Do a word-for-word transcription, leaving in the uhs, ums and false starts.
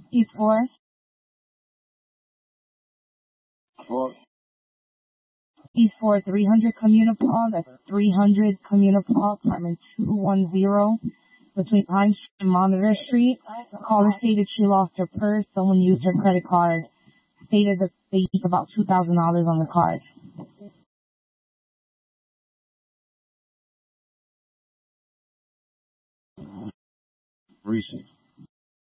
East four. Four. East four, three hundred Communipal. That's three hundred Communipal, apartment two one zero, between Pine Street and Monitor Street. Caller stated she lost her purse. Someone used her credit card. Stated that they used about two thousand dollars on the card. Recent.